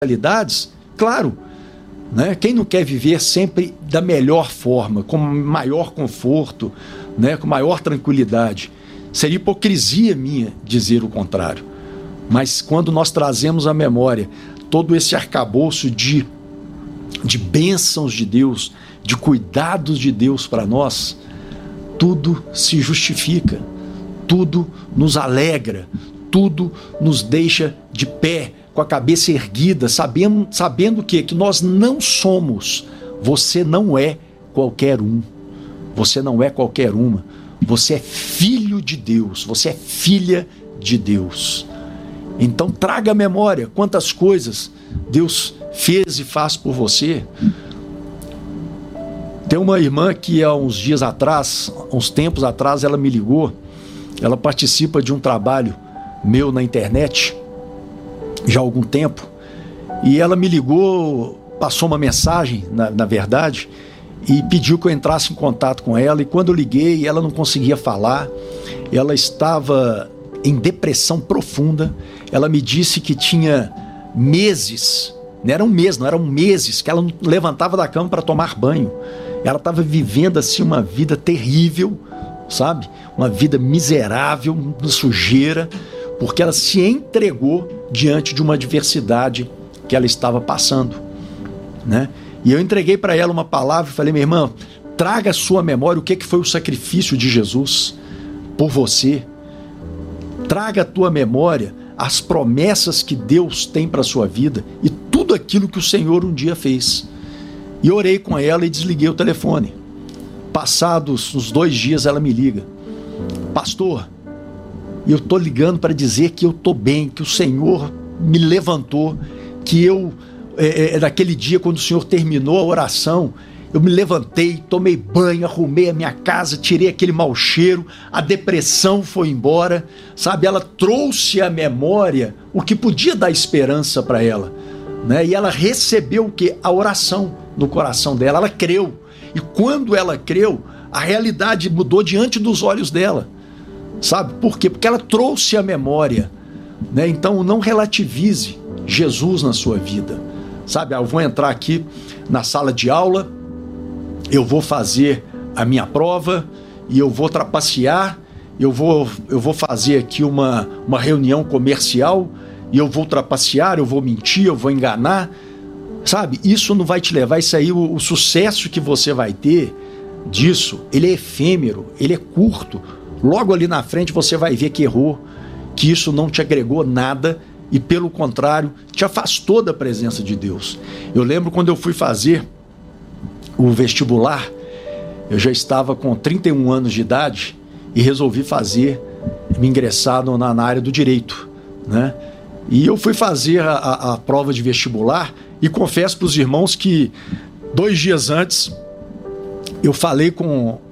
realidades, claro, né? Quem não quer viver sempre da melhor forma, com maior conforto, né? Com maior tranquilidade? Seria hipocrisia minha dizer o contrário. Mas quando nós trazemos à memória todo esse arcabouço de bênçãos de Deus, de cuidados de Deus para nós, tudo se justifica, tudo nos alegra, tudo nos deixa de pé, com a cabeça erguida, sabendo que nós não somos, você não é qualquer um, você não é qualquer uma, você é filho de Deus, você é filha de Deus. Então traga à memória quantas coisas Deus fez e faz por você. Tem uma irmã que há uns tempos atrás, ela me ligou, ela participa de um trabalho meu na internet, já há algum tempo, e ela me ligou, passou uma mensagem, na verdade, e pediu que eu entrasse em contato com ela, e quando eu liguei, ela não conseguia falar, ela estava em depressão profunda. Ela me disse que tinha meses, não era um mês, não eram meses, que ela não levantava da cama para tomar banho. Ela estava vivendo assim uma vida terrível, sabe? Uma vida miserável, de sujeira, porque ela se entregou diante de uma adversidade que ela estava passando, né? E eu entreguei para ela uma palavra e falei: minha irmã, traga à sua memória o que foi o sacrifício de Jesus por você. Traga à tua memória as promessas que Deus tem para a sua vida e tudo aquilo que o Senhor um dia fez. E orei com ela e desliguei o telefone. Passados uns 2 dias ela me liga: pastor, eu estou ligando para dizer que eu estou bem, que o Senhor me levantou, que eu, naquele dia quando o Senhor terminou a oração, eu me levantei, tomei banho, arrumei a minha casa, tirei aquele mau cheiro, a depressão foi embora, sabe? Ela trouxe à memória o que podia dar esperança para ela, né? E ela recebeu o quê? A oração no coração dela, ela creu. E quando ela creu, a realidade mudou diante dos olhos dela, sabe? Por quê? Porque ela trouxe à memória, né? Então não relativize Jesus na sua vida, sabe? Eu vou entrar aqui na sala de aula, eu vou fazer a minha prova e eu vou trapacear, eu vou fazer aqui uma reunião comercial e eu vou trapacear, eu vou mentir, eu vou enganar, sabe? Isso não vai te levar, isso aí, o sucesso que você vai ter disso, ele é efêmero, ele é curto. Logo ali na frente você vai ver que errou, que isso não te agregou nada e, pelo contrário, te afastou da presença de Deus. Eu lembro quando eu fui fazer o vestibular, eu já estava com 31 anos de idade e resolvi me ingressar na área do direito, né? E eu fui fazer a prova de vestibular e confesso para os irmãos que 2 dias antes eu falei com